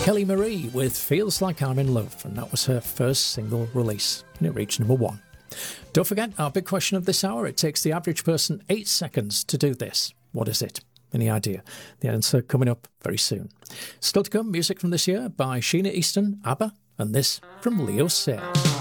Kelly Marie with Feels Like I'm in Love, and that was her first single release, and it reached number 1. Don't forget, our big question of this hour, it takes the average person 8 seconds to do this. What is it? Any idea? The answer coming up very soon. Still to come, music from this year by Sheena Easton, ABBA, and this from Leo Sayer.